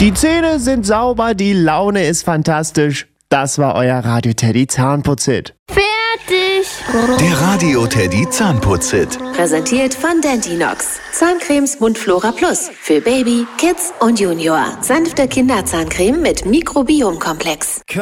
Die Zähne sind sauber, die Laune ist fantastisch. Das war euer Radio Teddy Zahnputz-Hit. Fertig! Der Radio Teddy Zahnputz-Hit. Präsentiert von Dentinox. Zahncremes Mundflora Plus für Baby, Kids und Junior. Sanfte Kinderzahncreme mit Mikrobiomkomplex.